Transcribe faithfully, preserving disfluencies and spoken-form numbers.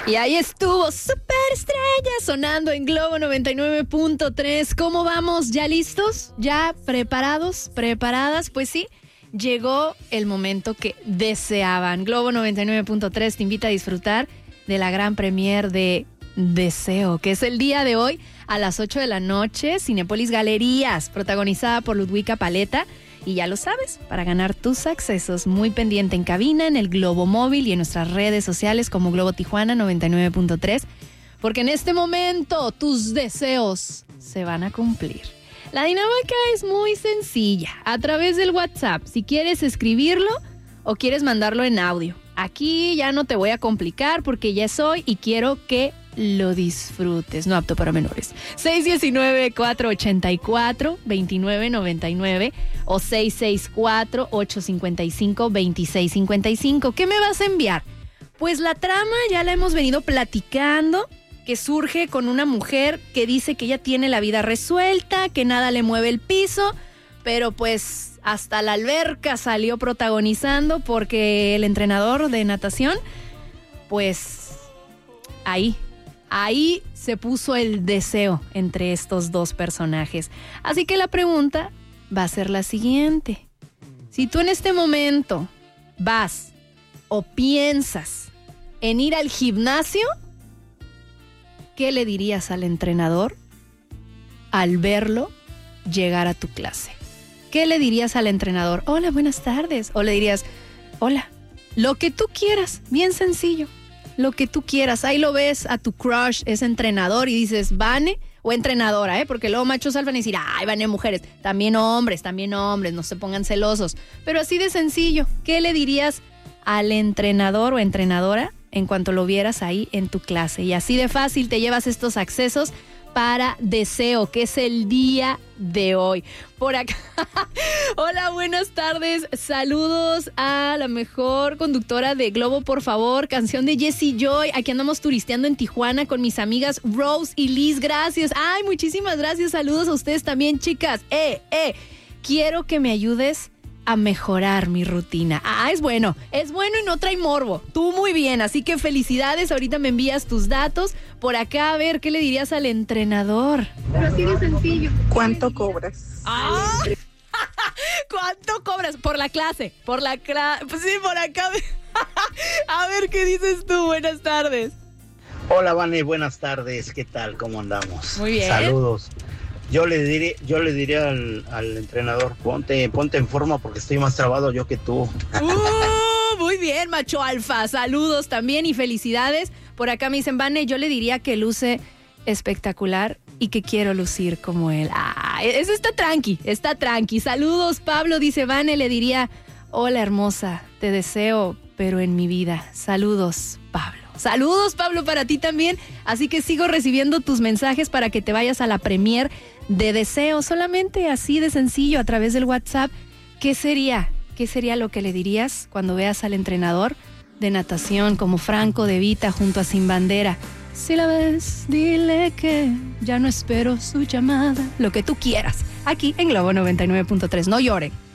Y ahí estuvo Superestrella sonando en Globo noventa y nueve punto tres. ¿Cómo vamos? ¿Ya listos? ¿Ya preparados? ¿Preparadas? Pues sí, llegó el momento que deseaban. Globo noventa y nueve punto tres te invita a disfrutar de la gran premiere de Deseo, que es el día de hoy a las ocho de la noche, Cinépolis Galerías, protagonizada por Ludwika Paleta. Y ya lo sabes, para ganar tus accesos, muy pendiente en cabina, en el Globo Móvil y en nuestras redes sociales como Globo Tijuana noventa y nueve punto tres, porque en este momento tus deseos se van a cumplir. La dinámica es muy sencilla, a través del WhatsApp, si quieres escribirlo o quieres mandarlo en audio. Aquí ya no te voy a complicar porque ya es hoy y quiero que lo disfrutes, no apto para menores. seis uno nueve, cuatro ocho cuatro, dos nueve nueve nueve o seis seis cuatro, ocho cinco cinco, dos seis cinco cinco. ¿Qué me vas a enviar? Pues la trama ya la hemos venido platicando, que surge con una mujer que dice que ella tiene la vida resuelta, que nada le mueve el piso, pero pues hasta la alberca salió protagonizando porque el entrenador de natación, pues ahí Ahí se puso el deseo entre estos dos personajes. Así que la pregunta va a ser la siguiente. Si tú en este momento vas o piensas en ir al gimnasio, ¿qué le dirías al entrenador al verlo llegar a tu clase? ¿Qué le dirías al entrenador? Hola, buenas tardes. O le dirías, hola, lo que tú quieras, bien sencillo. Lo que tú quieras, ahí lo ves a tu crush, es entrenador y dices, Vane, o entrenadora, ¿eh? Porque luego machos al van a decir, ay, Vane, mujeres, también hombres, también hombres, no se pongan celosos. Pero así de sencillo, ¿qué le dirías al entrenador o entrenadora en cuanto lo vieras ahí en tu clase? Y así de fácil te llevas estos accesos para Deseo, que es el día de hoy. Por acá. Hola, buenas tardes. Saludos a la mejor conductora de Globo, por favor. Canción de Jessie Joy. Aquí andamos turisteando en Tijuana con mis amigas Rose y Liz. Gracias. Ay, muchísimas gracias. Saludos a ustedes también, chicas. Eh, eh. Quiero que me ayudes a mejorar mi rutina. Ah, es bueno, es bueno y no trae morbo. Tú muy bien, así que felicidades. Ahorita me envías tus datos. Por acá, a ver, ¿qué le dirías al entrenador? Pero así de sencillo. ¿Cuánto cobras? Ah, ¿cuánto cobras? Por la clase, por la clase. Pues sí, por acá. A ver, ¿qué dices tú? Buenas tardes. Hola, Vane, buenas tardes. ¿Qué tal? ¿Cómo andamos? Muy bien. Saludos. Yo le diré, yo le diría al, al entrenador, ponte, ponte en forma porque estoy más trabado yo que tú. Uh, muy bien, macho alfa. Saludos también y felicidades. Por acá me dicen, Vane, yo le diría que luce espectacular y que quiero lucir como él. Ah, eso está tranqui, está tranqui. Saludos, Pablo, dice Vane, le diría, hola hermosa, te deseo, pero en mi vida. Saludos, Pablo. Saludos, Pablo, para ti también. Así que sigo recibiendo tus mensajes para que te vayas a la premier de Deseo. Solamente así de sencillo, a través del WhatsApp. ¿Qué sería? ¿Qué sería lo que le dirías cuando veas al entrenador de natación como Franco De Vita junto a Sin Bandera? Si la ves, dile que ya no espero su llamada. Lo que tú quieras. Aquí en Globo noventa y nueve punto tres. No llore.